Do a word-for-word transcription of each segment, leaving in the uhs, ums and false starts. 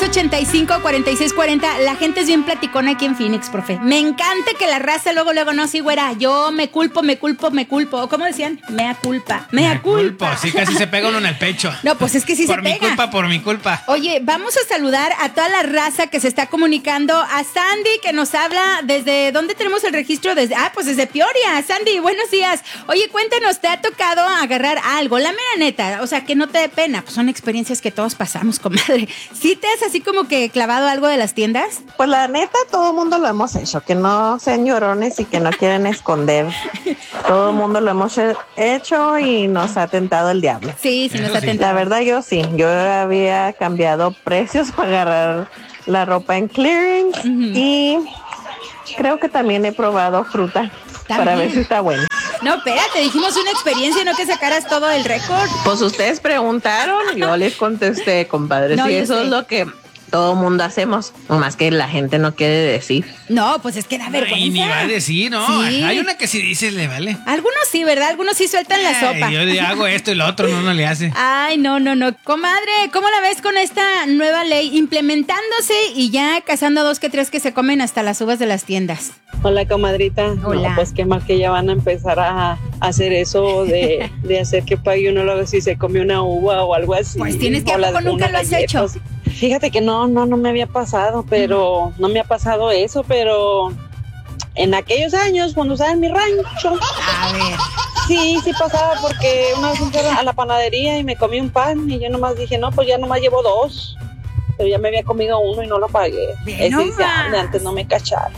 ochenta y cinco, cuarenta y seis, cuarenta. La gente es bien platicona aquí en Phoenix, profe. Me encanta que la raza luego, luego, no, sí, güera, yo me culpo, me culpo, me culpo. ¿Cómo decían? Mea culpa. Mea, Mea culpa. culpa. Sí, casi se pega uno en el pecho. No, pues es que sí por se pega. Por mi culpa, por mi culpa. Oye, vamos a saludar a toda la raza que se está comunicando. A Sandy, que nos habla desde... ¿Dónde tenemos el registro? Desde, ah, pues desde Peoria. Sandy, buenos días. Oye, cuéntanos, ¿te ha tocado agarrar algo? La mera neta, o sea, que no te dé pena. Pues son experiencias que todos pasamos, comadre. ¿Sí te has así como que clavado algo de las tiendas? Pues la neta, todo el mundo lo hemos hecho. Que no sean llorones y que no quieren esconder. Todo el mundo lo hemos hecho y nos ha tentado el diablo. Sí, sí, nos ha tentado. La verdad, yo sí. Yo había cambiado precios para agarrar la ropa en clearance uh-huh. y creo que también he probado fruta ¿También? para ver si está buena. No, espérate, dijimos una experiencia, no que sacaras todo el récord. Pues ustedes preguntaron, yo les contesté, compadre. No, sí, eso sé. es lo que todo mundo hacemos, más que la gente no quiere decir. No, pues es que da vergüenza. Y ni va a decir, ¿no? Sí. Hay una que si dices le vale. Algunos sí, ¿verdad? Algunos sí sueltan Ay, la sopa. Yo le hago esto y lo otro no, no le hace. Ay, no, no, no. Comadre, ¿cómo la ves con esta nueva ley implementándose y ya cazando dos que tres que se comen hasta las uvas de las tiendas? Hola, comadrita. Hola. No, pues qué mal que ya van a empezar a hacer eso de, de hacer que pague uno luego si se come una uva o algo así. Pues tienes que, ¿a poco nunca lo has hecho? Fíjate que no, no, no me había pasado, pero no me ha pasado eso, pero en aquellos años cuando estaba en mi rancho. A ver. Sí, sí pasaba porque una vez fui a la panadería y me comí un pan y yo nomás dije, no, pues ya nomás llevo dos. Pero ya me había comido uno y no lo pagué. Es decir, antes no me cacharon.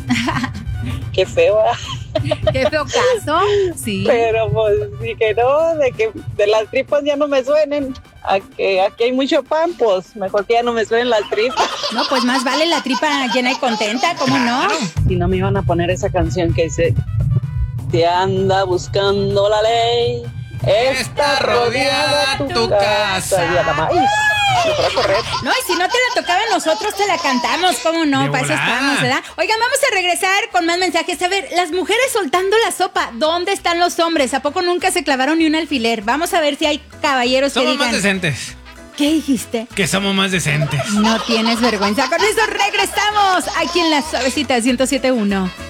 Qué feo, ¿eh? Qué feo caso, sí. Pero pues dije, no, de que de las tripas ya no me suenen. A que aquí hay mucho pan, pues mejor que ya no me suenen las tripas. No, pues más vale la tripa llena y contenta, ¿cómo no? Si no me iban a poner esa canción que dice, te anda buscando la ley, está rodeada tu, tu casa. casa. Y a la maíz. No, y si no te la tocaba a nosotros, te la cantamos, ¿cómo no? Para eso estamos, ¿verdad? Oigan, vamos a regresar con más mensajes. A ver, las mujeres soltando la sopa, ¿dónde están los hombres? ¿A poco nunca se clavaron ni un alfiler? Vamos a ver si hay caballeros somos que digan... Somos más decentes. ¿Qué dijiste? Que somos más decentes. No tienes vergüenza. Con eso regresamos aquí en La Suavecita ciento siete punto uno.